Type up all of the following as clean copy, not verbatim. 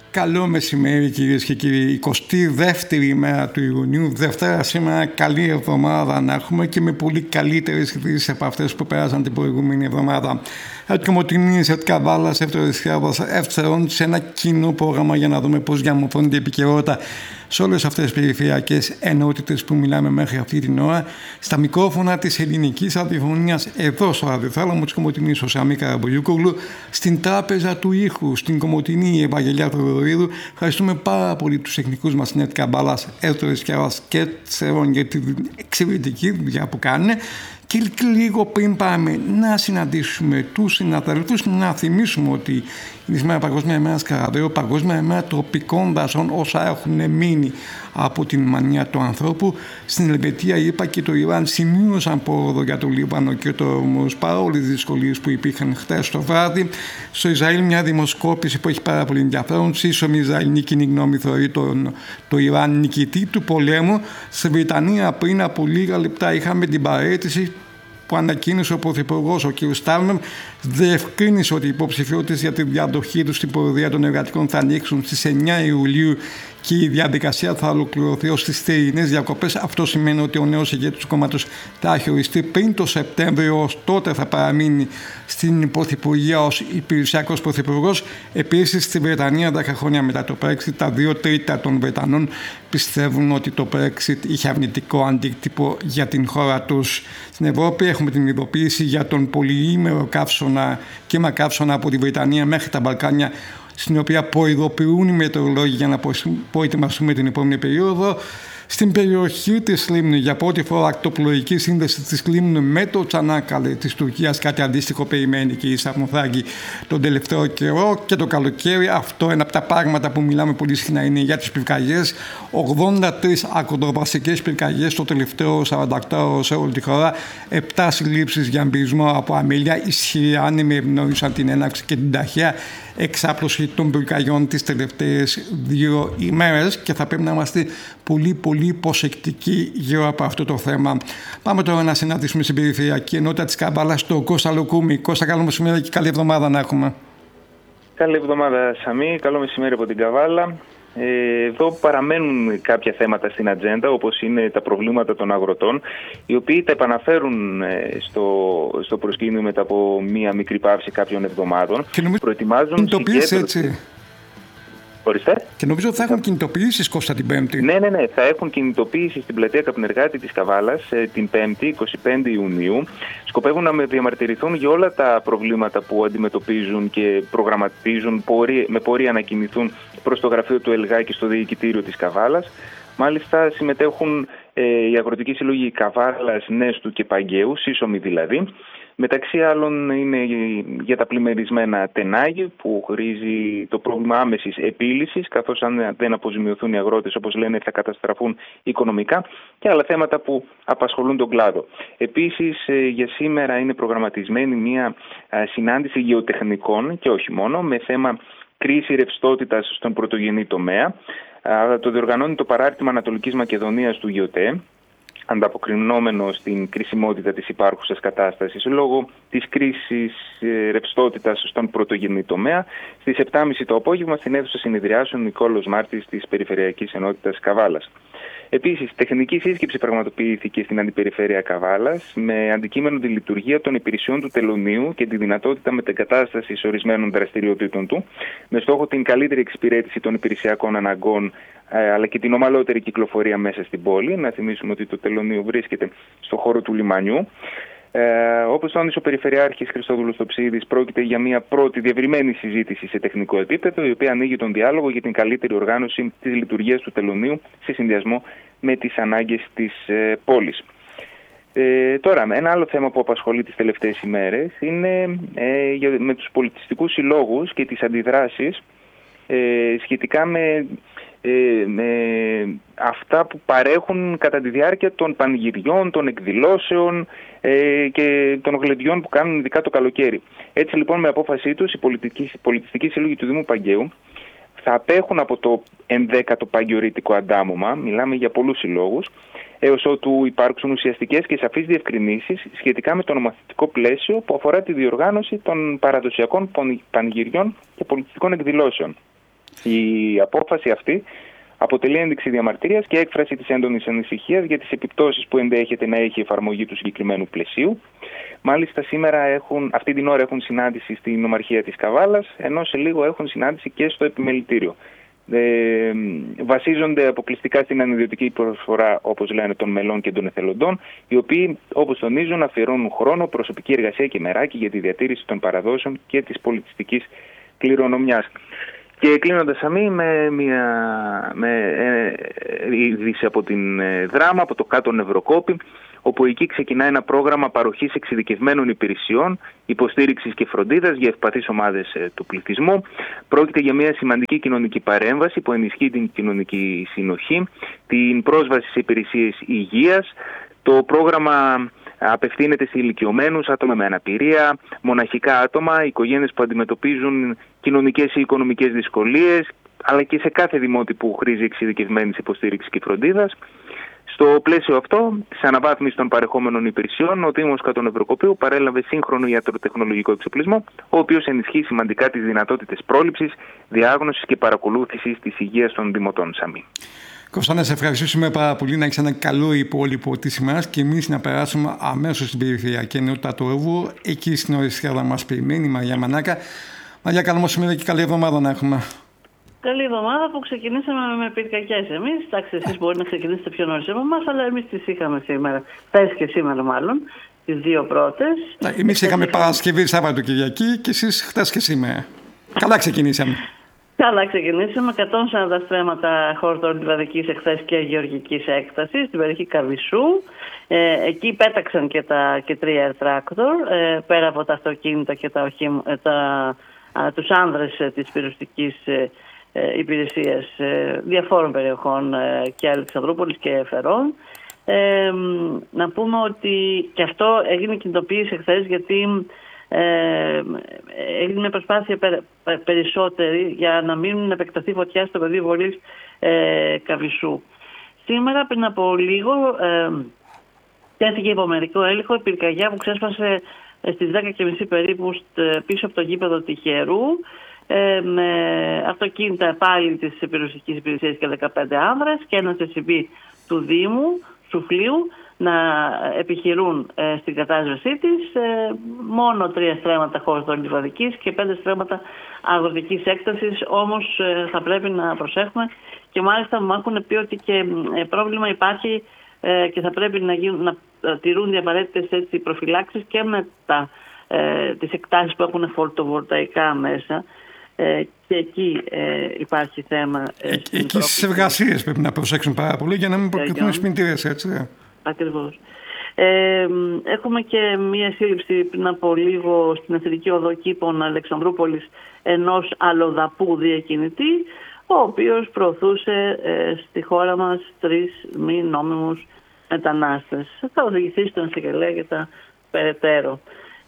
Καλό μεσημέρι κυρίες και κύριοι. 22η ημέρα του Ιουνίου, Δευτέρα σήμερα. Καλή εβδομάδα να έχουμε και με πολύ καλύτερες ειδήσεις από αυτές που πέρασαν την προηγούμενη εβδομάδα. Έτ Κομοτηνής, έτ Καβάλας, έτ Ορεσιάδας, έτ Σερών, σε ένα κοινό πρόγραμμα για να δούμε πώς διαμορφώνεται η επικαιρότητα σε όλες αυτές τις περιφερειακές ενότητες που μιλάμε μέχρι αυτή την ώρα. Στα μικρόφωνα της ελληνικής ραδιοφωνίας, εδώ στο ραδιοθάλαμο της Κομοτηνής, ο Σαμί Καραμπολιούκογλου, στην τράπεζα του ήχου, στην Κομοτηνή, η Ευαγγελιά Θοδωρίδου. Ευχαριστούμε πάρα πολύ τους τεχνικούς μας, έτ Καβάλας, έτ Ορεσιάδας και έτ Σερών, για την εξαιρετική δουλειά που κάνουν. Και λίγο πριν πάμε να συναντήσουμε τους συναδελφούς, να θυμίσουμε ότι είναι σήμερα Παγκόσμια ημέρα Σκαραβαίου, Παγκόσμια ημέρα τροπικών δασών, όσα έχουν μείνει από την μανία του ανθρώπου. Στην Ελβετία, είπα, και το Ιράν σημείωσαν πρόοδο για το Λίβανο και το Ορμούζ, παρόλες τις δυσκολίες που υπήρχαν χτες το βράδυ. Στο Ισραήλ, μια δημοσκόπηση που έχει πάρα πολύ ενδιαφέρον. Σύσσωμη Ισραηλινή κοινή γνώμη θεωρεί το Ιράν νικητή του πολέμου. Στη Βρετανία, πριν από λίγα λεπτά, είχαμε την παραίτηση που ανακοίνωσε ο Πρωθυπουργός, ο κ. Στάρμερ, διευκρίνησε ότι οι υποψηφιότητες για τη διαδοχή του στην πορεία των εργατικών θα ανοίξουν στις 9 Ιουλίου και η διαδικασία θα ολοκληρωθεί ως τις θερινές διακοπές. Αυτό σημαίνει ότι ο νέος ηγέτης του κόμματος θα έχει οριστεί πριν το Σεπτέμβριο, ως τότε θα παραμείνει στην Πρωθυπουργία ως υπηρεσιακός πρωθυπουργός. Επίσης, στη Βρετανία, 10 χρόνια μετά το Brexit, τα 2/3 των Βρετανών πιστεύουν ότι το Brexit είχε αρνητικό αντίκτυπο για την χώρα τους. Στην Ευρώπη έχουμε την ειδοποίηση για τον πολυήμερο καύσωνα και μακαύσωνα από τη Βρετανία μέχρι τα Μπαλκάνια, στην οποία προειδοποιούν οι μετεωρολόγοι για να προετοιμαστούμε την επόμενη περίοδο. Στην περιοχή της Λίμνου, για πρώτη φορά ακτοπλοϊκή σύνδεση της Λίμνου με το Τσανάκαλε της Τουρκίας, κάτι αντίστοιχο περιμένει και η Σαρμοθράκη τον τελευταίο καιρό. Και το καλοκαίρι, αυτό είναι από τα πράγματα που μιλάμε πολύ συχνά, είναι για τις πυρκαγιές. 83 ακροδρομαστικές πυρκαγιές το τελευταίο 48ωρο σε όλη τη χώρα. 7 συλλήψεις για εμπειρισμό από αμέλεια. Ισχυροί άνεμοι ευνόησαν την έναρξη και την ταχεία εξάπλωση των πυρκαγιών τις τελευταίες 2 ημέρες και θα πρέπει να είμαστε πολύ προσεκτικοί γύρω από αυτό το θέμα. Πάμε τώρα να συναντήσουμε στην περιφερειακή ενότητα της Καβάλας τον Κώστα Λοκούμη. Κώστα, καλό μεσημέρι και καλή εβδομάδα να έχουμε. Καλή εβδομάδα, Σαμί. Καλό μεσημέρι από την Καβάλα. Εδώ παραμένουν κάποια θέματα στην ατζέντα, όπως είναι τα προβλήματα των αγροτών, οι οποίοι τα επαναφέρουν στο προσκήνιο μετά από μία μικρή παύση κάποιων εβδομάδων. Και προετοιμάζουν έτσι. Ορίστε. Και νομίζω θα έχουν κινητοποιήσεις, Κώστα, την Πέμπτη. Ναι. Θα έχουν κινητοποίηση στην πλατεία Καπνεργάτη της Καβάλας την Πέμπτη, 25 Ιουνίου. Σκοπεύουν να διαμαρτυρηθούν για όλα τα προβλήματα που αντιμετωπίζουν και προγραμματίζουν με πορεία να κινηθούν προς το γραφείο του ΕΛΓΑ και στο διοικητήριο της Καβάλας. Μάλιστα συμμετέχουν οι αγροτικοί σύλλογοι Καβάλας, Νέστου και Παγκαίου, σύσσωμοι δηλαδή. Μεταξύ άλλων είναι για τα πλημμυρισμένα τενάγη που χρήζει το πρόβλημα άμεσης επίλυσης, καθώς αν δεν αποζημιωθούν οι αγρότες, όπως λένε, θα καταστραφούν οικονομικά, και άλλα θέματα που απασχολούν τον κλάδο. Επίσης, για σήμερα είναι προγραμματισμένη μια συνάντηση γεωτεχνικών και όχι μόνο, με θέμα κρίση ρευστότητας στον πρωτογενή τομέα. Το διοργανώνει το παράρτημα Ανατολικής Μακεδονίας του ΓεωΤΕ, ανταποκρινόμενο στην κρισιμότητα της υπάρχουσας κατάστασης λόγω της κρίσης ρευστότητας στον πρωτογενή τομέα, στις 7.30 το απόγευμα στην αίθουσα συνεδριάσεων Νικόλος Μάρτης της Περιφερειακής Ενότητας Καβάλας. Επίσης, τεχνική σύσκεψη πραγματοποιήθηκε στην Αντιπεριφέρεια Καβάλας με αντικείμενο τη λειτουργία των υπηρεσιών του τελωνείου και τη δυνατότητα μετεγκατάστασης ορισμένων δραστηριοτήτων του, με στόχο την καλύτερη εξυπηρέτηση των υπηρεσιακών αναγκών αλλά και την ομαλότερη κυκλοφορία μέσα στην πόλη. Να θυμίσουμε ότι το τελωνείο βρίσκεται στο χώρο του λιμανιού. Όπως τόνισε ο Περιφερειάρχης Χριστόδουλος Τοψίδης, πρόκειται για μια πρώτη διευρυμένη συζήτηση σε τεχνικό επίπεδο, η οποία ανοίγει τον διάλογο για την καλύτερη οργάνωση της λειτουργίας του τελωνείου σε συνδυασμό με τις ανάγκες της πόλης. Τώρα, ένα άλλο θέμα που απασχολεί τις τελευταίες ημέρες είναι με τους πολιτιστικούς συλλόγους και τις αντιδράσεις σχετικά με αυτά που παρέχουν κατά τη διάρκεια των πανηγυριών, των εκδηλώσεων και των γλεντιών που κάνουν ειδικά το καλοκαίρι. Έτσι λοιπόν, με απόφασή τους, οι πολιτιστικοί σύλλογοι του Δήμου Παγκαίου θα απέχουν από το 11ο παγκιορίτικο αντάμωμα, μιλάμε για πολλούς συλλόγους, έως ότου υπάρξουν ουσιαστικές και σαφείς διευκρινήσεις σχετικά με το νομοθετικό πλαίσιο που αφορά τη διοργάνωση των παραδοσιακών πανηγυριών και πολιτιστικών εκδηλώσεων. Η απόφαση αυτή αποτελεί ένδειξη διαμαρτυρίας και έκφραση της έντονης ανησυχίας για τις επιπτώσεις που ενδέχεται να έχει η εφαρμογή του συγκεκριμένου πλαισίου. Μάλιστα, σήμερα αυτή την ώρα έχουν συνάντηση στην Νομαρχία της Καβάλας, ενώ σε λίγο έχουν συνάντηση και στο επιμελητήριο. Βασίζονται αποκλειστικά στην ανιδιωτική προσφορά, όπως λένε, των μελών και των εθελοντών, οι οποίοι, όπως τονίζουν, αφιερώνουν χρόνο, προσωπική εργασία και μεράκι για τη διατήρηση των παραδόσεων και της πολιτιστικής κληρονομιάς. Και κλείνοντας με είδηση από την Δράμα, από το κάτω Νευροκόπη, όπου εκεί ξεκινά ένα πρόγραμμα παροχής εξειδικευμένων υπηρεσιών, υποστήριξης και φροντίδας για ευπαθείς ομάδες του πληθυσμού. Πρόκειται για μια σημαντική κοινωνική παρέμβαση που ενισχύει την κοινωνική συνοχή, την πρόσβαση σε υπηρεσίες υγείας. Το πρόγραμμα απευθύνεται σε ηλικιωμένους, άτομα με αναπηρία, μοναχικά άτομα, οικογένειες που αντιμετωπίζουν κοινωνικές ή οικονομικές δυσκολίες, αλλά και σε κάθε δημότη που χρήζει εξειδικευμένης υποστήριξης και φροντίδας. Στο πλαίσιο αυτό, της αναβάθμισης των παρεχόμενων υπηρεσιών, ο Δήμος Κατωνευροκοπίου παρέλαβε σύγχρονο ιατροτεχνολογικό εξοπλισμό, ο οποίος ενισχύει σημαντικά τις δυνατότητες πρόληψης, διάγνωσης και παρακολούθησης της υγείας των δημοτών Σαμή. Κώστα, να σε ευχαριστήσουμε πάρα πολύ, να έχεις ένα καλό υπόλοιπο της ημέρας και εμείς να περάσουμε αμέσως στην περιφερειακή ενότητα του Εύρου, εκεί στην οριστιάδα μας περιμένει η Μαρία Μανάκα. Μαρία, καλό μεσημέρι και καλή εβδομάδα να έχουμε. Καλή εβδομάδα που ξεκινήσαμε με πυρκαγιές εμείς. Εντάξει, εσείς μπορεί να ξεκινήσετε πιο νωρίς από εμάς, αλλά εμείς τις είχαμε σήμερα. Θες και σήμερα μάλλον, τις δύο πρώτες. Εμείς είχαμε Παρασκευή, Σάββατο, Κυριακή και εσείς χτες και σήμερα. Καλά ξεκινήσαμε. Καλά ξεκινήσαμε. 140 στρέμματα χόρτων λιβαδικής εχθές και γεωργικής έκτασης στην περιοχή Καβισσού. Εκεί πέταξαν και 3 air tractor, πέρα από τα αυτοκίνητα και τους άνδρες της πυροσβεστικής υπηρεσίας διαφόρων περιοχών και Αλεξανδρούπολης και Φερών. Να πούμε ότι και αυτό έγινε κινητοποίηση εχθές, γιατί έγινε μια προσπάθεια περισσότερη για να μην επεκταθεί φωτιά στο πεδίο βολής Καβισσού. Σήμερα πριν από λίγο τέθηκε υπομερικό έλεγχο η πυρκαγιά που ξέσπασε στις 10:30 περίπου πίσω από το γήπεδο Τυχερού, με αυτοκίνητα πάλι της πυροσβεστικής υπηρεσίας και 15 άνδρες και ένα SUV του Δήμου Σουφλίου να επιχειρούν στην κατάσβεσή της. Μόνο 3 στρέμματα χώρων λιβαδικής και 5 στρέμματα αγροτικής έκτασης, όμως θα πρέπει να προσέχουμε, και μάλιστα μου έχουν πει ότι και πρόβλημα υπάρχει και θα πρέπει να τηρούν οι απαραίτητες προφυλάξεις και με τις εκτάσεις που έχουν φωτοβολταϊκά μέσα. Και εκεί υπάρχει θέμα. Εκεί στις εργασίες πρέπει να προσέξουν πάρα πολύ για να μην προκριθούν σπιντήρες, έτσι. Ακριβώς. Έχουμε και μία σύλληψη πριν από λίγο στην Εθνική Οδό Κήπων Αλεξανδρούπολης ενός αλλοδαπού διακινητή, ο οποίος προωθούσε στη χώρα μας 3 μη νόμιμους μετανάστες. Θα οδηγηθεί στον Σικελέ για τα περαιτέρω.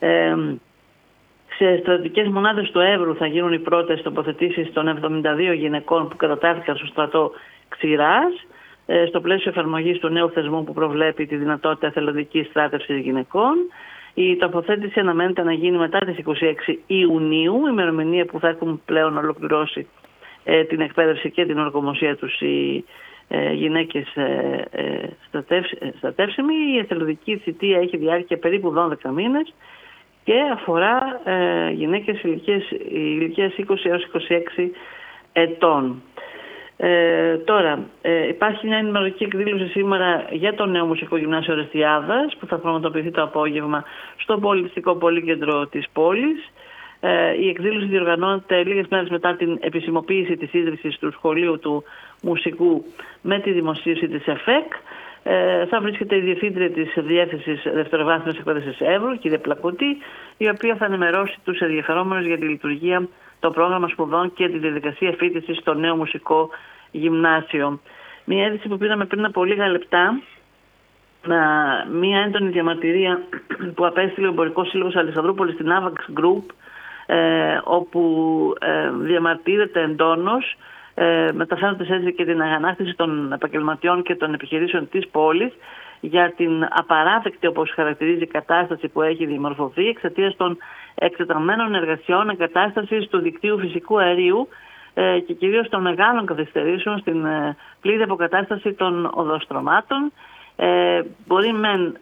Σε στρατιωτικές μονάδες του Εύρου θα γίνουν οι πρώτες τοποθετήσεις των 72 γυναικών που κατατάθηκαν στο στρατό Ξηράς, στο πλαίσιο εφαρμογής του νέου θεσμού που προβλέπει τη δυνατότητα εθελοντικής στράτευσης γυναικών. Η τοποθέτηση αναμένεται να γίνει μετά τις 26 Ιουνίου, ημερομηνία που θα έχουν πλέον ολοκληρώσει την εκπαίδευση και την οργομοσία τους οι γυναίκες στρατεύσιμοι. Η εθελοντική θητεία έχει διάρκεια περίπου 12 μήνες και αφορά γυναίκες ηλικίας 20 έως 26 ετών. Τώρα, υπάρχει μια ενημερωτική εκδήλωση σήμερα για το νέο Μουσικό Γυμνάσιο Ορεστιάδας που θα πραγματοποιηθεί το απόγευμα στο Πολιτιστικό Πολύκεντρο της πόλης. Η εκδήλωση διοργανώνεται λίγες μέρες μετά την επισημοποίηση της ίδρυσης του Σχολείου του Μουσικού με τη δημοσίευση της ΕΦΕΚ. Θα βρίσκεται η Διευθύντρια της Διεύθυνσης Δευτεροβάθμιας Εκπαίδευσης Εύρου, κ. Πλακούτη, η οποία θα ενημερώσει τους ενδιαφερόμενους για τη λειτουργία, το πρόγραμμα σπουδών και τη διαδικασία φοιτησης στο νέο Μουσικό Γυμνάσιο. Μια είδηση που πήραμε πριν από λίγα λεπτά, μια έντονη διαμαρτυρία που απέστειλε ο Εμπορικός Σύλλογος Αλεξανδρούπολης στην AVAX Group, όπου διαμαρτύρεται εντόνως, μεταφέροντας έτσι και την αγανάκτηση των επαγγελματιών και των επιχειρήσεων της πόλης για την απαράδεκτη, όπως χαρακτηρίζει, κατάσταση που έχει διαμορφωθεί εξαιτίας των εκτεταμένων εργασιών εγκατάστασης του δικτύου φυσικού αερίου και κυρίως των μεγάλων καθυστερήσεων στην πλήρη αποκατάσταση των οδοστρωμάτων. Μπορεί μεν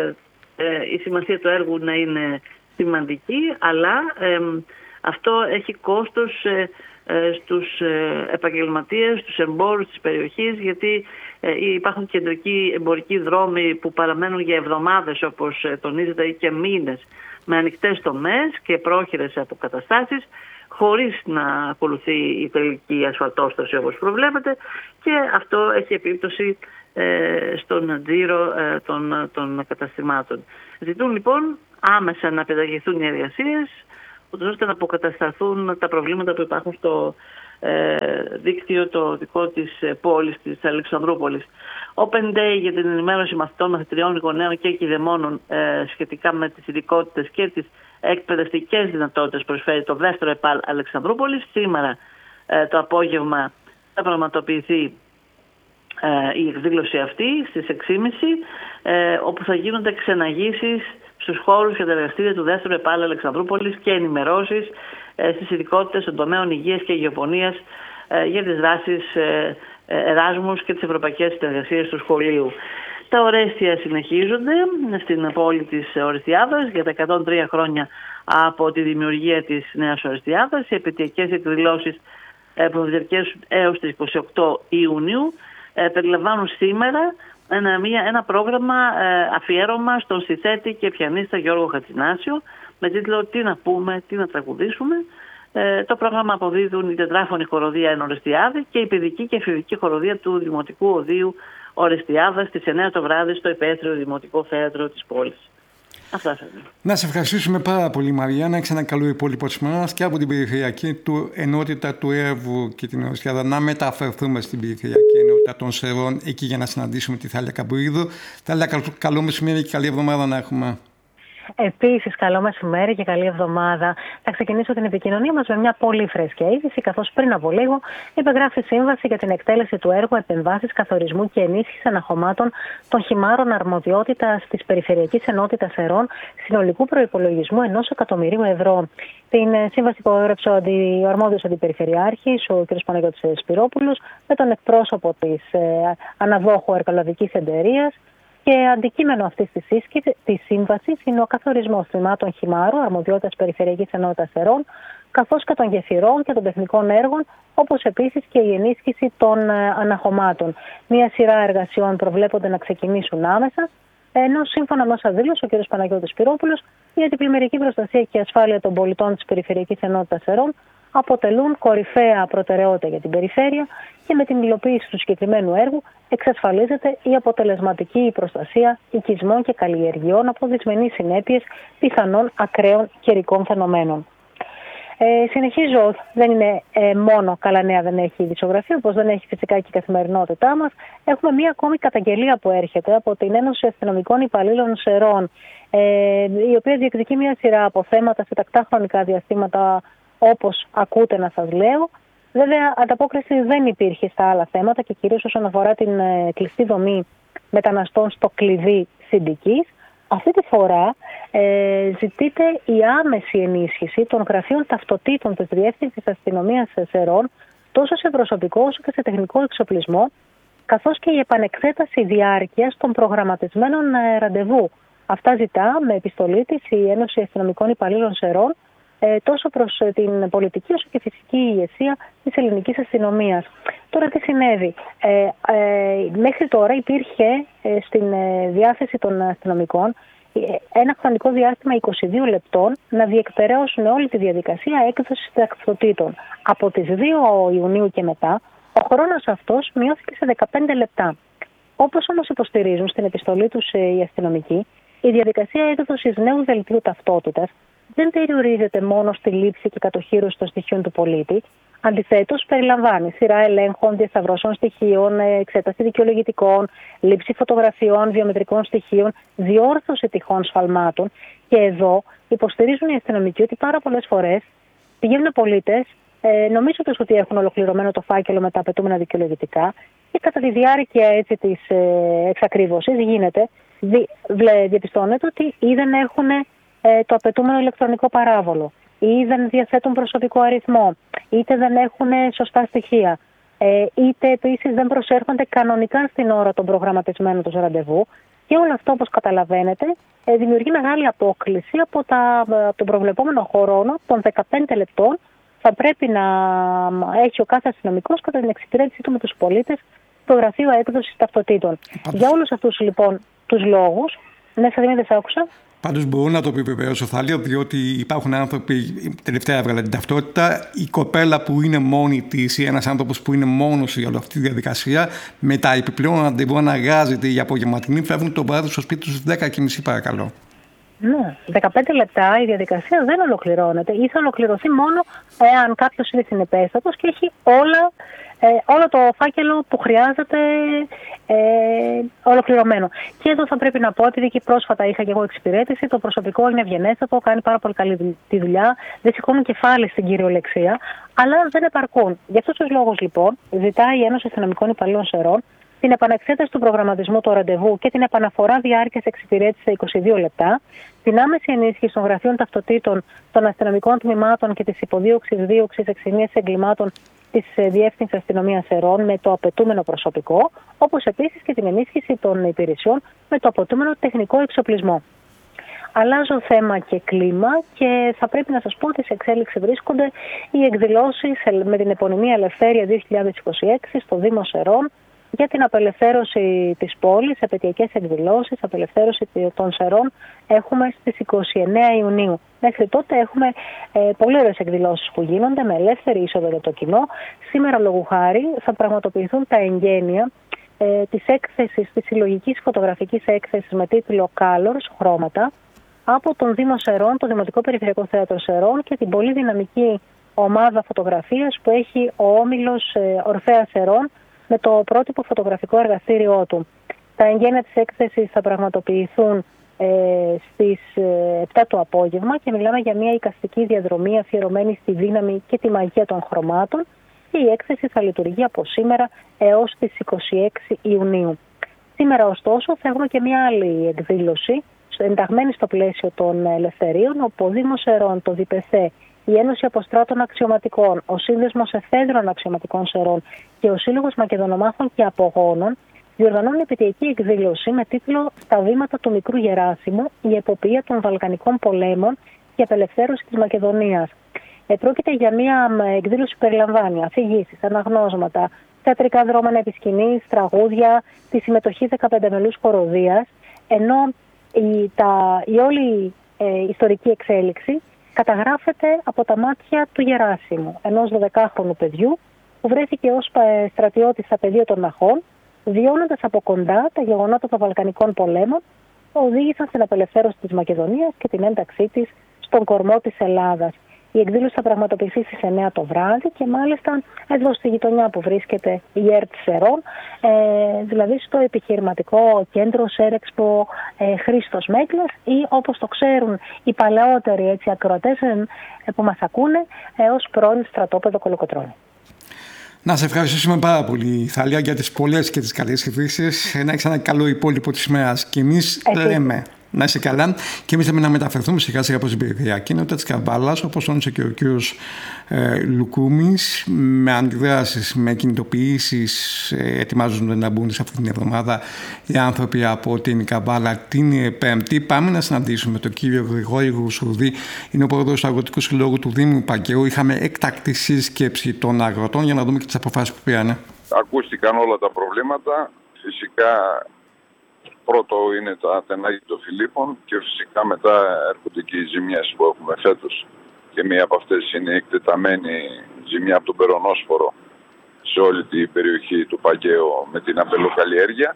η σημασία του έργου να είναι σημαντική, αλλά αυτό έχει κόστος στους επαγγελματίες, στους εμπόρους της περιοχής, γιατί υπάρχουν κεντρικοί εμπορικοί δρόμοι που παραμένουν για εβδομάδες, όπως τονίζεται, ή και μήνες, με ανοιχτές τομές και πρόχειρες αποκαταστάσεις, χωρίς να ακολουθεί η τελική ασφαλτόσταση όπως προβλέπεται, και αυτό έχει επίπτωση στον τζίρο των καταστημάτων. Ζητούν λοιπόν άμεσα να πενταγηθούν οι εργασίες, ώστε να αποκατασταθούν τα προβλήματα που υπάρχουν στο δίκτυο το δικό της πόλης, της Αλεξανδρούπολης. Open Day για την ενημέρωση μαθητών, μαθητριών, γονέων και κηδεμόνων σχετικά με τις ειδικότητες και τις εκπαιδευτικές δυνατότητες προσφέρει το δεύτερο ΕΠΑΛ Αλεξανδρούπολης. Σήμερα το απόγευμα θα πραγματοποιηθεί η εκδήλωση αυτή στις 6.30, όπου θα γίνονται ξεναγήσεις στους χώρους και τα εργαστήρια του δεύτερου ΕΠΑΛ Αλεξανδρούπολης και ενημερώσεις στις ειδικότητες των τομέων υγείας και υγειοπονίας για τις δράσεις Εράσμους και τις ευρωπαϊκές συνεργασίες του σχολείου. Τα ορέστια συνεχίζονται στην πόλη της Ορεστιάδας για τα 103 χρόνια από τη δημιουργία της Νέας Ορεστιάδας. Οι επαιτειακές εκδηλώσεις που θα διαρκέσουν έως τις 28 Ιουνίου περιλαμβάνουν σήμερα ένα πρόγραμμα αφιέρωμα στον συνθέτη και πιανίστα Γιώργο Χατζηνάσιο με τίτλο «Τι να πούμε, τι να τραγουδήσουμε». Το πρόγραμμα αποδίδουν η τετράφωνη χοροδία εν Ορεστιάδη και η παιδική και εφηβική χοροδία του Δημοτικού Οδείου Ορεστιάδα στις 9 το βράδυ στο υπαίθριο Δημοτικό Θέατρο της πόλης. Αυτά θα είναι. Να σε ευχαριστήσουμε πάρα πολύ, Μαρία. Να έχεις ένα καλό υπόλοιπο της ημέρας και από την περιφερειακή του ενότητα του Έρβου και την Ορεστιάδα να μεταφερθούμε στην περιφερειακή ενότητα των Σερών, εκεί για να συναντήσουμε τη Θάλια Καμπουρίδου. Θάλια, καλό μεσημέρι και καλή εβδομάδα να έχουμε. Επίσης, καλό μεσημέρι και καλή εβδομάδα. Θα ξεκινήσω την επικοινωνία μας με μια πολύ φρέσκια είδηση, καθώς πριν από λίγο υπεγράφει σύμβαση για την εκτέλεση του έργου επεμβάσεις καθορισμού και ενίσχυσης αναχωμάτων των χυμάρων αρμοδιότητας της Περιφερειακής Ενότητας Σερών συνολικού προϋπολογισμού 1 εκατομμυρίου ευρώ. Την σύμβαση υπογράψε ο αρμόδιος αντιπεριφερειάρχης, ο κ. Παναγιώτης Σπυρόπουλος, με τον εκπρόσωπο της αναδόχου εργαλοδικής εταιρείας. Και αντικείμενο αυτής της σύμβασης είναι ο καθορισμός τμήματων χυμάρου αρμοδιότητας Περιφερειακής Ενότητας Σερών, καθώς και των γεφυρών και των τεχνικών έργων, όπως επίσης και η ενίσχυση των αναχωμάτων. Μία σειρά εργασιών προβλέπονται να ξεκινήσουν άμεσα, ενώ σύμφωνα με όσα δήλωσε ο κ. Παναγιώτης Σπυρόπουλος, η αντιπλημμυρική προστασία και ασφάλεια των πολιτών της Περιφερειακής Ενότητας Σερών αποτελούν κορυφαία προτεραιότητα για την περιφέρεια και με την υλοποίηση του συγκεκριμένου έργου εξασφαλίζεται η αποτελεσματική προστασία οικισμών και καλλιεργειών από δυσμενείς συνέπειες πιθανών ακραίων καιρικών φαινομένων. Συνεχίζω, δεν είναι μόνο καλά νέα, δεν έχει η ειδησιογραφία, όπως δεν έχει φυσικά και η καθημερινότητά μας. Έχουμε μία ακόμη καταγγελία που έρχεται από την Ένωση Αστυνομικών Υπαλλήλων Σερών, η οποία διεκδικεί μία σειρά από θέματα σε τακτά χρονικά διαστήματα, όπως ακούτε να σας λέω. Βέβαια, ανταπόκριση δεν υπήρχε στα άλλα θέματα και κυρίως όσον αφορά την κλειστή δομή μεταναστών στο κλειδί Συντικής. Αυτή τη φορά ζητείται η άμεση ενίσχυση των γραφείων ταυτοτήτων της Διεύθυνσης Αστυνομίας Σερών, τόσο σε προσωπικό όσο και σε τεχνικό εξοπλισμό, καθώς και η επανεξέταση διάρκειας των προγραμματισμένων ραντεβού. Αυτά ζητά με επιστολή της η Ένωση Αστυνομικών Υπαλλήλων Σερών, τόσο προς την πολιτική όσο και φυσική ηγεσία της ελληνικής αστυνομίας. Τώρα τι συνέβη? Μέχρι τώρα υπήρχε στην διάθεση των αστυνομικών ένα χρονικό διάστημα 22 λεπτών να διεκπεραιώσουν όλη τη διαδικασία έκδοσης ταυτοτήτων. Από τις 2 Ιουνίου και μετά ο χρόνος αυτός μειώθηκε σε 15 λεπτά. Όπως όμως υποστηρίζουν στην επιστολή τους οι αστυνομικοί, η διαδικασία έκδοσης νέου δελτίου ταυτότητας δεν περιορίζεται μόνο στη λήψη και κατοχύρωση των στοιχείων του πολίτη. Αντιθέτως, περιλαμβάνει σειρά ελέγχων, διασταυρώσεων στοιχείων, εξέταση δικαιολογητικών, λήψη φωτογραφιών, βιομετρικών στοιχείων, διόρθωση τυχόν σφαλμάτων. Και εδώ υποστηρίζουν οι αστυνομικοί ότι πάρα πολλές φορές πηγαίνουν πολίτες, νομίζοντας ότι έχουν ολοκληρωμένο το φάκελο με τα απαιτούμενα δικαιολογητικά, και κατά τη διάρκεια της εξακρίβωσης διαπιστώνεται ότι ή δεν έχουν το απαιτούμενο ηλεκτρονικό παράβολο, ή δεν διαθέτουν προσωπικό αριθμό, είτε δεν έχουν σωστά στοιχεία, είτε επίσης δεν προσέρχονται κανονικά στην ώρα των προγραμματισμένων τους ραντεβού. Και όλο αυτό, όπως καταλαβαίνετε, δημιουργεί μεγάλη απόκλιση από τον προβλεπόμενο χρόνο των 15 λεπτών θα πρέπει να έχει ο κάθε αστυνομικός κατά την εξυπηρέτησή του με τους πολίτες στο γραφείο έκδοσης ταυτοτήτων. Για όλους αυτούς λοιπόν τους λόγους, ναι, Σαντίνη, δεν σ' άκουσα. Πάντως μπορώ να το επιβεβαιώσω, Θάλια, διότι υπάρχουν άνθρωποι, τελευταία έβγαλε την ταυτότητα, η κοπέλα που είναι μόνη της ή ένας άνθρωπος που είναι μόνος για όλη αυτή τη διαδικασία, με τα επιπλέον ραντεβού αναγκάζεται για απογευματινή, φεύγουν το βράδυ στο σπίτι τους 10:30, παρακαλώ. Ναι, 15 λεπτά η διαδικασία δεν ολοκληρώνεται ή θα ολοκληρωθεί μόνο εάν κάποιος είναι συνεπέστατος και έχει όλο το φάκελο που χρειάζεται ολοκληρωμένο. Και εδώ θα πρέπει να πω, επειδή και πρόσφατα είχα και εγώ εξυπηρέτηση, το προσωπικό είναι ευγενέστατο, κάνει πάρα πολύ καλή τη δουλειά, δεν σηκώνουν κεφάλι στην κυριολεξία, αλλά δεν επαρκούν. Για αυτούς τους λόγους λοιπόν ζητάει η Ένωση Αστυνομικών Υπαλλήλων Σερών την επανεξέταση του προγραμματισμού του ραντεβού και την επαναφορά διάρκειας εξυπηρέτησης σε 22 λεπτά, την άμεση ενίσχυση των γραφείων ταυτοτήτων των αστυνομικών τμήματων και της υποδίωξης εξημίας εγκλημάτων της Διεύθυνσης Αστυνομίας Σερών με το απαιτούμενο προσωπικό, όπως επίσης και την ενίσχυση των υπηρεσιών με το απαιτούμενο τεχνικό εξοπλισμό. Αλλάζω θέμα και κλίμα και θα πρέπει να σας πω ότι σε εξέλιξη βρίσκονται οι εκδηλώσεις με την επωνυμία Ελευθέρια 2026 στο Δήμο Σερών για την απελευθέρωση της πόλης, επαιτειακές εκδηλώσεις, απελευθέρωση των Σερών έχουμε στις 29 Ιουνίου. Μέχρι τότε έχουμε πολύ ωραίες εκδηλώσεις που γίνονται με ελεύθερη είσοδο για το κοινό. Σήμερα, λόγου χάρη, θα πραγματοποιηθούν τα εγγένεια της έκθεσης, της συλλογικής φωτογραφικής έκθεσης με τίτλο Colors, χρώματα, από τον Δήμο Σερών, το Δημοτικό Περιφερειακό Θέατρο Σερών και την πολύ δυναμική ομάδα φωτογραφίας που έχει ο Όμιλος Ορφέα Σερών με το πρότυπο φωτογραφικό εργαστήριό του. Τα εγγένεια της έκθεσης θα πραγματοποιηθούν στις 7 το απόγευμα και μιλάμε για μια εικαστική διαδρομή αφιερωμένη στη δύναμη και τη μαγεία των χρωμάτων και η έκθεση θα λειτουργεί από σήμερα έως τις 26 Ιουνίου. Σήμερα ωστόσο θα έχουμε και μια άλλη εκδήλωση ενταγμένη στο πλαίσιο των ελευθερίων, όπου ο Δήμος Σερών, το ΔΠΘ, η Ένωση Αποστράτων Αξιωματικών, ο Σύνδεσμος Εφέδρων Αξιωματικών Σερών και ο Σύλλογος Μακεδονομάχων και Απογόνων διοργανώνουν επαιτειακή εκδήλωση με τίτλο «Στα βήματα του Μικρού Γεράσιμου, η εποπία των Βαλκανικών πολέμων και απελευθέρωση της Μακεδονίας». Πρόκειται για μια εκδήλωση που περιλαμβάνει αφηγήσεις, αναγνώσματα, θεατρικά δρόμενα επί σκηνής, τραγούδια, τη συμμετοχή 15 μελούς χοροδίας, ενώ η όλη ιστορική εξέλιξη καταγράφεται από τα μάτια του Γεράσιμου, ενός 12χρονου παιδιού που βρέθηκε ως στρατιώτης στα πεδία των Ναχών, βιώνοντας από κοντά τα γεγονότα των Βαλκανικών πολέμων που οδήγησαν στην απελευθέρωση της Μακεδονίας και την ένταξή της στον κορμό της Ελλάδας. Η εκδήλωση θα πραγματοποιηθεί στις 9 το βράδυ και μάλιστα εδώ στη γειτονιά που βρίσκεται η ΕΡΤ Σερών, δηλαδή στο επιχειρηματικό κέντρο Σέρεξπο Χρήστος Μέκλας ή όπως το ξέρουν οι παλαιότεροι ακροατές που μας ακούνε ως πρώην στρατόπεδο Κολοκοτρώνη. Να σε ευχαριστήσουμε πάρα πολύ, Θάλια, για τις πολλές και τις καλές ειδήσεις. Να έχεις ένα καλό υπόλοιπο της μέρας. Και εμείς λέμε να είσαι καλά. Και εμείς θέλουμε να μεταφερθούμε σιγά σιγά προς την περιφερειακή κοινότητα της Καβάλας, όπως τόνισε και ο κ. Λουκούμης, με αντιδράσεις, με κινητοποιήσεις. Ετοιμάζονται να μπουν σε αυτή την εβδομάδα οι άνθρωποι από την Καβάλα την Πέμπτη. Πάμε να συναντήσουμε τον κύριο Γρηγόρη Γουσουρδή, είναι ο πρόεδρος του Αγροτικού Συλλόγου του Δήμου Παγκαίου. Είχαμε έκτακτη σύσκεψη των αγροτών για να δούμε και τις αποφάσεις που πήραν. Ακούστηκαν όλα τα προβλήματα. Φυσικά πρώτο είναι το Αθενάκι των Φιλίππων και φυσικά μετά έρχονται και οι ζημιές που έχουμε φέτος. Και μία από αυτές είναι η εκτεταμένη ζημιά από τον Περονόσφορο σε όλη την περιοχή του Παγκαίου με την αμπελοκαλλιέργεια.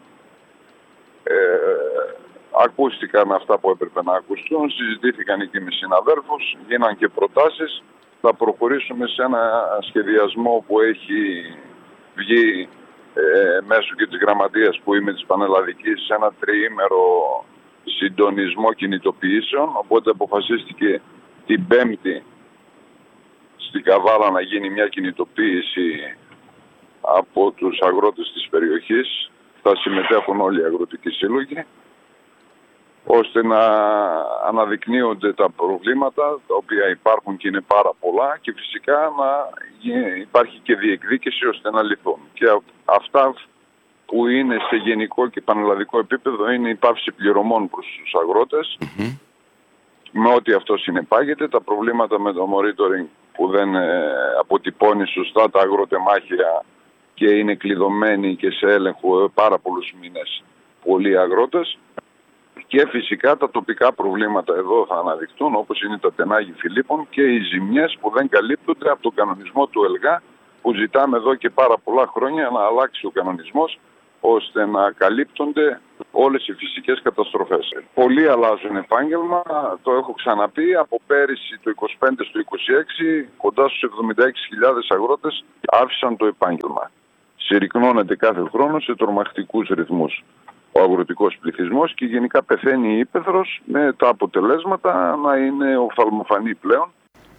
Ακούστηκαν αυτά που έπρεπε να ακουστούν, συζητήθηκαν εκεί με συναδέλφους, γίναν και προτάσεις. Θα προχωρήσουμε σε ένα σχεδιασμό που έχει βγει μέσω και της γραμματείας που είμαι της Πανελλαδικής σε ένα τριήμερο συντονισμό κινητοποιήσεων, οπότε αποφασίστηκε την Πέμπτη στην Καβάλα να γίνει μια κινητοποίηση από τους αγρότες της περιοχής. Θα συμμετέχουν όλοι οι αγροτικοί σύλλογοι. ώστε να αναδεικνύονται τα προβλήματα τα οποία υπάρχουν και είναι πάρα πολλά και φυσικά να υπάρχει και διεκδίκηση ώστε να λυθούν. Και αυτά που είναι σε γενικό και πανελλαδικό επίπεδο είναι η πάυση πληρωμών προς τους αγρότες, με ό,τι αυτό συνεπάγεται, τα προβλήματα με το monitoring που δεν αποτυπώνει σωστά τα αγροτεμάχια και είναι κλειδωμένοι και σε έλεγχο πάρα πολλούς μήνες πολλοί αγρότες, και φυσικά τα τοπικά προβλήματα εδώ θα αναδειχθούν, όπως είναι τα τενάγη Φιλίππων και οι ζημιές που δεν καλύπτονται από τον κανονισμό του ΕΛΓΑ, που ζητάμε εδώ και πάρα πολλά χρόνια να αλλάξει ο κανονισμός ώστε να καλύπτονται όλες οι φυσικές καταστροφές. Πολλοί αλλάζουν επάγγελμα, το έχω ξαναπεί, από πέρυσι το 25 στο 26 κοντά στους 76.000 αγρότες άφησαν το επάγγελμα. Συρρυκνώνεται κάθε χρόνο σε τρομακτικούς ρυθμούς ο αγροτικός πληθυσμός και γενικά πεθαίνει η ύπαιθρος, με τα αποτελέσματα να είναι οφθαλμοφανή πλέον.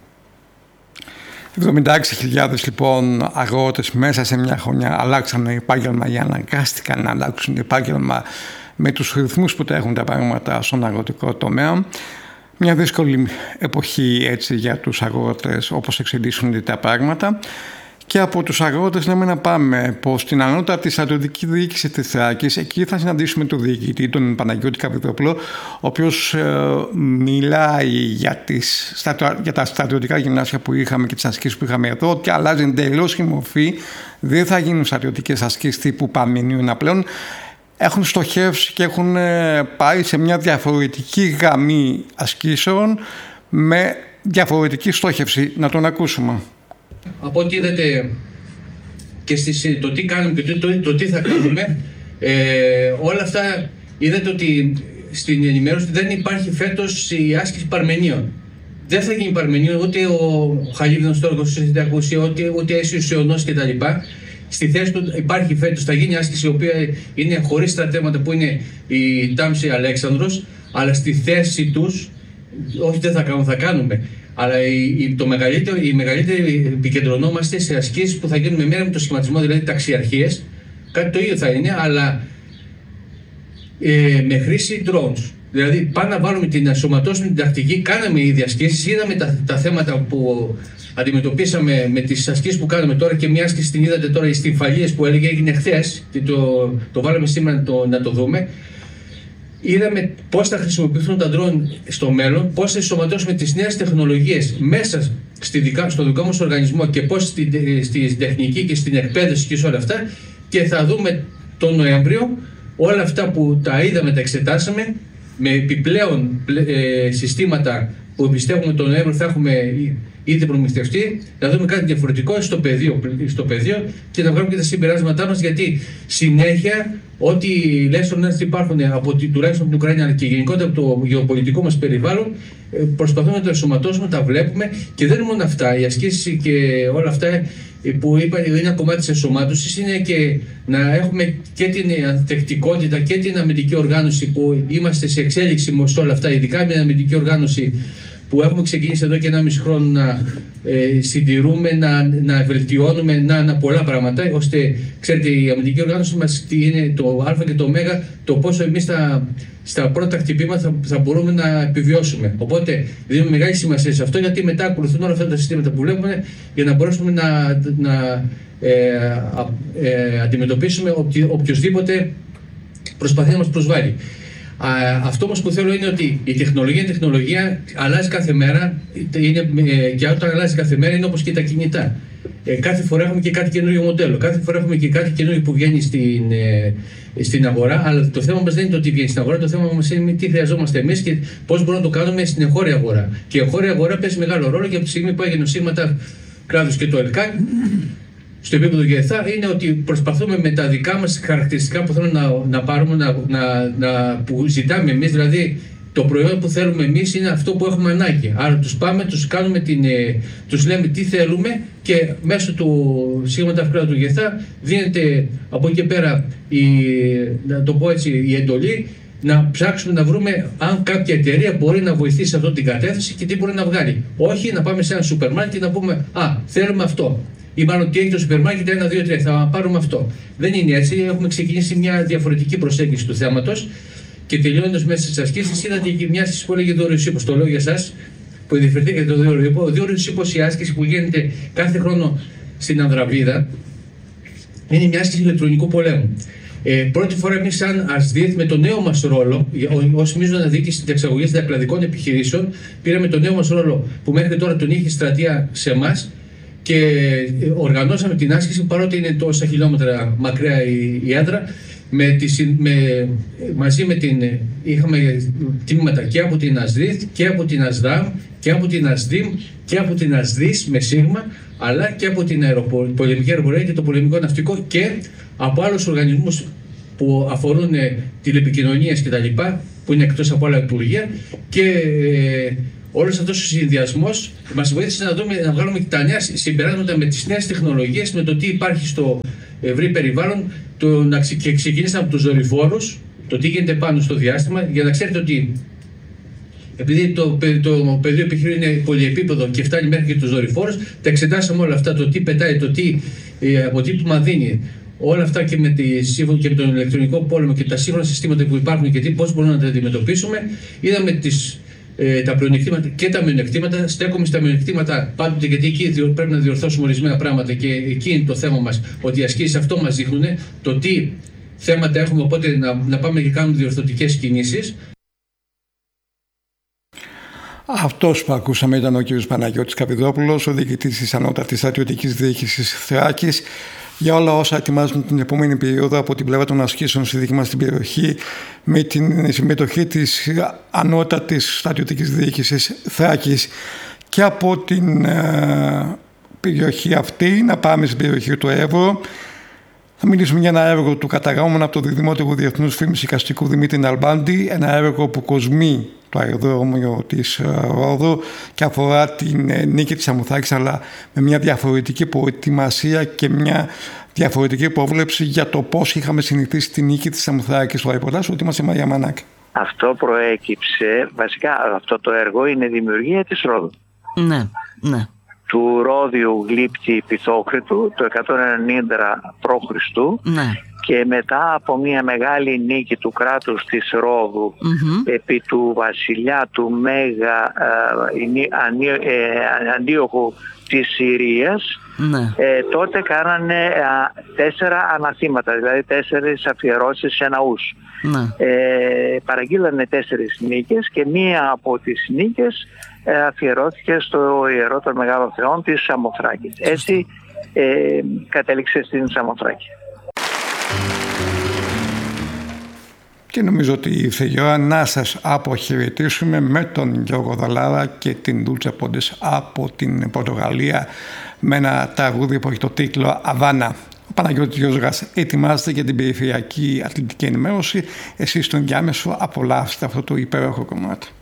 76.000 λοιπόν αγρότες μέσα σε μια χρονιά αλλάξαν επάγγελμα ή αναγκάστηκαν να αλλάξουν επάγγελμα με τους ρυθμούς που τρέχουν τα πράγματα στον αγροτικό τομέα. Μια δύσκολη εποχή έτσι για τους αγρότες, όπως εξελίσσονται τα πράγματα. Και από τους αγρότες λέμε να πάμε πως στην ανώτατη στρατιωτική διοίκηση της Θράκης, εκεί θα συναντήσουμε τον διοικητή, τον Παναγιώτη Καβριδόπουλο, ο οποίος μιλάει για τα στρατιωτικά γυμνάσια που είχαμε και τις ασκήσεις που είχαμε εδώ, ότι αλλάζει εντελώς η μορφή, δεν θα γίνουν στρατιωτικές ασκήσεις τύπου Πανελληνίου πλέον. Έχουν στοχεύσει και έχουν πάει σε μια διαφορετική γραμμή ασκήσεων με διαφορετική στόχευση. Να τον ακούσουμε. Από ό,τι είδατε και το τι κάνουμε και το τι θα κάνουμε, όλα αυτά είδατε ότι στην ενημέρωση δεν υπάρχει φέτος η άσκηση Παρμενίων. Δεν θα γίνει Παρμενίων ούτε ο Χαλίβδινος Τόρκος, ούτε Αίσιος Ιωνός κτλ. Στη θέση του υπάρχει φέτος, θα γίνει άσκηση η οποία είναι χωρίς στρατεύματα, που είναι η Τάμψη Αλέξανδρος, αλλά στη θέση τους, όχι δεν θα κάνουμε. Αλλά η μεγαλύτερη επικεντρωνόμαστε σε ασκήσεις που θα γίνουν με μέρα με το σχηματισμό, δηλαδή ταξιαρχίες. Κάτι το ίδιο θα είναι, αλλά με χρήση drones. Δηλαδή πάμε να βάλουμε την ενσωματώσουμε την τακτική, κάναμε ήδη ασκήσεις, είδαμε τα θέματα που αντιμετωπίσαμε με τις ασκήσεις που κάναμε τώρα, και μια άσκηση την είδατε τώρα στις Φαλίες που έγινε χθες και το βάλαμε σήμερα να το δούμε. Είδαμε πώς θα χρησιμοποιηθούν τα drone στο μέλλον, πώς θα ενσωματώσουμε τις νέες τεχνολογίες μέσα στο δικό μας οργανισμό και πώς στη τεχνική και στην εκπαίδευση και σε όλα αυτά, και θα δούμε τον Νοέμβριο όλα αυτά που τα είδαμε, τα εξετάσαμε με επιπλέον συστήματα που πιστεύουμε τον Νοέμβριο θα έχουμε ήδη προμηθευτεί, να δούμε κάτι διαφορετικό στο πεδίο και να βγάλουμε και τα συμπεράσματά μας, γιατί συνέχεια ό,τι λέξεις υπάρχουν τουλάχιστον από την Ουκρανία αλλά και γενικότερα από το γεωπολιτικό μας περιβάλλον, προσπαθούμε να το ενσωματώσουμε, τα βλέπουμε, και δεν είναι μόνο αυτά. Οι ασκήσεις και όλα αυτά που είπα είναι ένα κομμάτι της ενσωμάτωσης, είναι και να έχουμε και την ανθεκτικότητα και την αμυντική οργάνωση, που είμαστε σε εξέλιξη σε όλα αυτά, ειδικά με την αμυντική οργάνωση που έχουμε ξεκινήσει εδώ και 1,5 χρόνο να συντηρούμε, να βελτιώνουμε, πολλά πράγματα, ώστε, ξέρετε, η αμυντική οργάνωση μας είναι το α και το ω, το πόσο εμείς στα πρώτα χτυπήματα θα μπορούμε να επιβιώσουμε. Οπότε δίνουμε μεγάλη σημασία σε αυτό, γιατί μετά ακολουθούν όλα αυτά τα συστήματα που βλέπουμε, για να μπορέσουμε να αντιμετωπίσουμε οποιοσδήποτε προσπαθεί να μας προσβάλλει. Αυτό όμως που θέλω είναι ότι η τεχνολογία αλλάζει κάθε μέρα, και όταν αλλάζει κάθε μέρα είναι όπως και τα κινητά. Κάθε φορά έχουμε και κάτι καινούριο μοντέλο, κάθε φορά έχουμε και κάτι καινούριο που βγαίνει στην αγορά, αλλά το θέμα μας δεν είναι το τι βγαίνει στην αγορά, το θέμα μας είναι τι χρειαζόμαστε εμείς και πώς μπορούμε να το κάνουμε στην εγχώρια αγορά. Και η εγχώρια αγορά παίζει μεγάλο ρόλο, και από τη στιγμή που έγινε ο ΣΥΓΜΑΤΑ κράτος και το ΕΛΚΑ, στο επίπεδο ΓΕΘΑ, είναι ότι προσπαθούμε με τα δικά μας χαρακτηριστικά που θέλουμε να πάρουμε, που ζητάμε εμείς, δηλαδή το προϊόν που θέλουμε εμείς είναι αυτό που έχουμε ανάγκη. Άρα τους πάμε, τους λέμε τι θέλουμε, και μέσω του ΣΥΓΜΑΤΑ του ΓΕΘΑ δίνεται από εκεί και πέρα η εντολή να ψάξουμε να βρούμε αν κάποια εταιρεία μπορεί να βοηθήσει σε αυτή την κατεύθυνση και τι μπορεί να βγάλει. Όχι να πάμε σε ένα σούπερ μάρκετ και να πούμε θέλουμε αυτό. Ή μάλλον τι έχει το σούπερ μάρκετ, 1, 2, 3, θα πάρουμε αυτό. Δεν είναι έτσι. Έχουμε ξεκινήσει μια διαφορετική προσέγγιση του θέματος, και τελειώνοντας μέσα στις ασκήσεις, είδατε και μια άσκηση που έλεγε Δόριος Ύπος. Το λέω για εσάς που ενδιαφερθήκατε το Δόριο Ύπο. Ο Δόριος Ύπος, η άσκηση που γίνεται κάθε χρόνο στην Ανδραβίδα, είναι μια άσκηση ηλεκτρονικού πολέμου. Πρώτη φορά εμείς σαν ΑΣΔΙΘ με το νέο μας ρόλο, ως μείζωνα διοίκηση διεξαγωγής διακλαδικών επιχειρήσεων, πήραμε το νέο μας ρόλο που μέχρι τώρα τον είχε η στρατεία σε εμάς και οργανώσαμε την άσκηση, παρότι είναι τόσα χιλιόμετρα μακριά η έδρα, μαζί με είχαμε τμήματα και από την ΑΣΔΙΘ και από την ΑΣΔΑΜ και από την ΑΣΔΙΜ και από την ΑΣΔΙΣ με σίγμα, αλλά και από την πολεμική αεροπορία και το πολεμικό ναυτικό και από άλλους οργανισμούς που αφορούν τηλεπικοινωνίες κτλ., που είναι εκτός από άλλα υπουργεία, και όλος αυτός ο συνδυασμός μας βοήθησε να βγάλουμε τα νέα συμπεράσματα με τις νέες τεχνολογίες, με το τι υπάρχει στο ευρύ περιβάλλον, και ξεκινήσαμε από τους δορυφόρους, το τι γίνεται πάνω στο διάστημα, για να ξέρετε ότι επειδή το πεδίο επιχειρήν είναι πολυεπίπεδο και φτάνει μέχρι και τους δορυφόρους, τα εξετάσαμε όλα αυτά, το τι πετάει, το τι αποτύπωμα δίνει, όλα αυτά και με τον ηλεκτρονικό πόλεμο και τα σύγχρονα συστήματα που υπάρχουν και πώς μπορούμε να τα αντιμετωπίσουμε. Είδαμε τα πλεονεκτήματα και τα μειονεκτήματα. Στέκομαι στα μειονεκτήματα πάντοτε, γιατί εκεί πρέπει να διορθώσουμε ορισμένα πράγματα και εκεί είναι το θέμα μας, ότι οι ασκήσεις αυτό μας δείχνουν το τι θέματα έχουμε, οπότε να πάμε και κάνουμε διορθωτικές κινήσεις. Αυτός που ακούσαμε ήταν ο κ. Παναγιώτης Καπηδόπουλος, ο διοικητής της Ανώτατης Στρατιωτικής Διοίκησης Θράκης, για όλα όσα ετοιμάζουν την επόμενη περίοδο από την πλευρά των ασκήσεων στη δική μας την περιοχή, με την συμμετοχή της Ανώτατης Στρατιωτικής Διοίκησης Θράκης. Και από την περιοχή αυτή να πάμε στην περιοχή του Εύρου. Θα μιλήσουμε για ένα έργο του καταγάμωνα από το Διδημότυχο Διεθνούς Φημσικαστικού Δημήτρη Ναλμπάντη, ένα έργο που κοσμεί το αεροδρόμιο της Ρόδου και αφορά την νίκη της Σαμοθράκης, αλλά με μια διαφορετική προετοιμασία και μια διαφορετική πρόβλεψη για το πώς είχαμε συνηθίσει τη νίκη της Σαμοθράκης. Στο ρεπορτάζ ότι είμαστε Μαρία Μανάκη. Αυτό προέκυψε, βασικά αυτό το έργο είναι δημιουργία της Ρόδου. Ναι. Του Ρόδιου Γλύπτη Πυθόκρητου το 190 π.Χ. Ναι. Και μετά από μια μεγάλη νίκη του κράτους της Ρόδου επί του βασιλιά του Μέγα Αντίοχου της Συρίας, τότε κάνανε 4 αναθήματα, δηλαδή 4 αφιερώσεις σε ναούς. Παραγγείλανε 4 νίκες και μία από τις νίκες αφιερώθηκε στο ιερό των Μεγάλων Θεών της Σαμοθράκης. Έτσι κατέληξε στην Σαμοθράκη. Και νομίζω ότι ήρθε η ώρα να σας αποχαιρετήσουμε με τον Γιώργο Δολάρα και την Δούλτσα Πόντες από την Πορτογαλία με ένα τραγούδι που έχει το τίτλο «Αβάνα». Ο Παναγιώτης Γιώργας ετοιμάζεται για την περιφερειακή αθλητική ενημέρωση. Εσείς στον διάμεσο απολαύστε αυτό το υπέροχο κομμάτι.